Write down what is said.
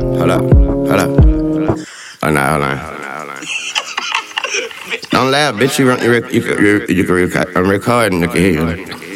Hold up. Oh, no, hold on. Don't laugh, bitch. You can record. I'm recording. I can hear you.